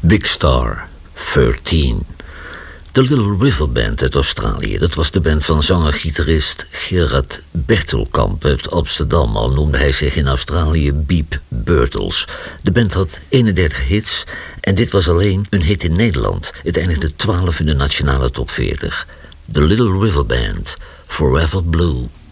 Big Star, 13. De Little River Band uit Australië. Dat was de band van zanger-gitarist Gerard Bertelkamp uit Amsterdam. Al noemde hij zich in Australië Beep Birtles. De band had 31 hits en dit was alleen een hit in Nederland. Het eindigde 12 in de nationale top 40. The Little River Band, Forever Blue.